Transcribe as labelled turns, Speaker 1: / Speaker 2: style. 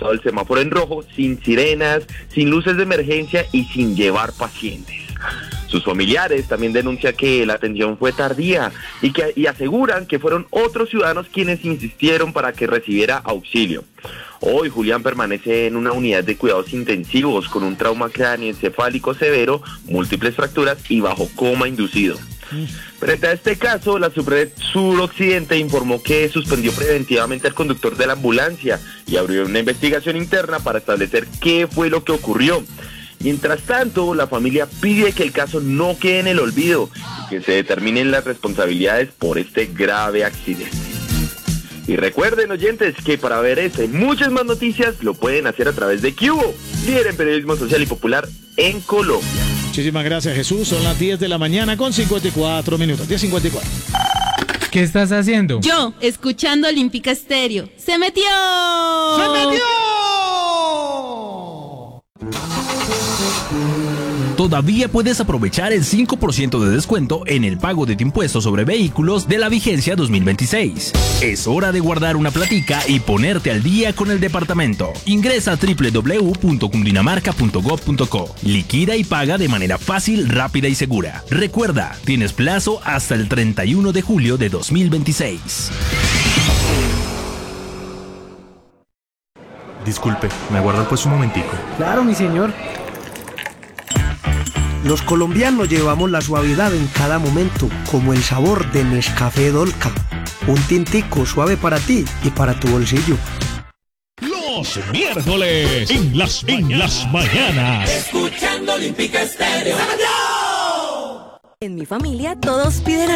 Speaker 1: ajustado el semáforo en rojo, sin sirenas, sin luces de emergencia y sin llevar pacientes. Sus familiares también denuncian que la atención fue tardía y aseguran que fueron otros ciudadanos quienes insistieron para que recibiera auxilio. Hoy Julián permanece en una unidad de cuidados intensivos con un trauma cráneoencefálico severo, múltiples fracturas y bajo coma inducido. Frente a este caso, la Subred Suroccidente informó que suspendió preventivamente al conductor de la ambulancia y abrió una investigación interna para establecer qué fue lo que ocurrió. Mientras tanto, la familia pide que el caso no quede en el olvido y que se determinen las responsabilidades por este grave accidente. Y recuerden, oyentes, que para ver esta y muchas más noticias lo pueden hacer a través de Cubo, líder en periodismo social y popular en Colombia.
Speaker 2: Muchísimas gracias, Jesús. Son las 10 de la mañana con 54 minutos. 10:54.
Speaker 3: ¿Qué estás haciendo?
Speaker 4: Yo, escuchando Olímpica Estéreo. ¡Se metió!
Speaker 2: ¡Se metió!
Speaker 5: Todavía puedes aprovechar el 5% de descuento en el pago de tu impuesto sobre vehículos de la vigencia 2026. Es hora de guardar una platica y ponerte al día con el departamento. Ingresa a www.cundinamarca.gov.co. Liquida y paga de manera fácil, rápida y segura. Recuerda, tienes plazo hasta el 31 de julio de 2026.
Speaker 6: Disculpe, ¿me aguarda pues un momentico?
Speaker 7: Claro, mi señor. Los colombianos llevamos la suavidad en cada momento, como el sabor de Nescafé Dolca. Un tintico suave para ti y para tu bolsillo.
Speaker 2: Los miércoles en las mañanas.
Speaker 8: Escuchando Olímpica Estéreo.
Speaker 9: En mi familia todos piden